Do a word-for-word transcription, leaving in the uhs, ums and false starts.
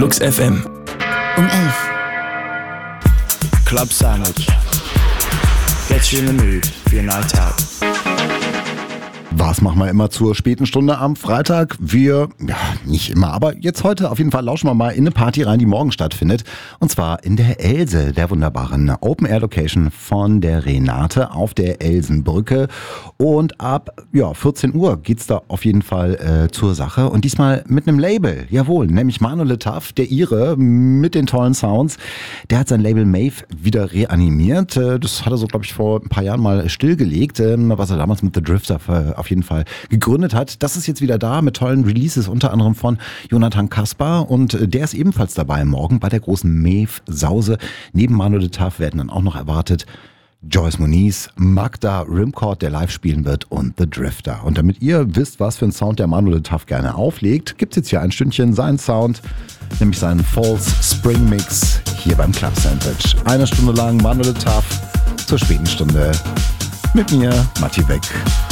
Flux F M. Um elf. Club Sandwich. Get you in the mood for your night out. Was machen wir immer zur späten Stunde am Freitag? Wir, ja, nicht immer, aber jetzt heute auf jeden Fall lauschen wir mal in eine Party rein, die morgen stattfindet. Und zwar in der Else, der wunderbaren Open-Air-Location von der Renate auf der Elsenbrücke. Und ab ja, vierzehn Uhr geht's da auf jeden Fall äh, zur Sache. Und diesmal mit einem Label, jawohl, nämlich Manu Letaff, der Ire, mit den tollen Sounds. Der hat sein Label Mave wieder reanimiert. Das hat er so, glaube ich, vor ein paar Jahren mal stillgelegt, was er damals mit The Drifter auf jeden Fall gegründet hat. Das ist jetzt wieder da mit tollen Releases, unter anderem von Jonathan Kaspar, und der ist ebenfalls dabei morgen bei der großen Mave-Sause. Neben Manu Letaff werden dann auch noch erwartet Joyce Moniz, Magda Rimcord, der live spielen wird, und The Drifter. Und damit ihr wisst, was für einen Sound der Manu Letaff gerne auflegt, gibt es jetzt hier ein Stündchen seinen Sound, nämlich seinen False Spring Mix hier beim Club Sandwich. Eine Stunde lang Manu Letaff zur späten Stunde mit mir, Matti Beck.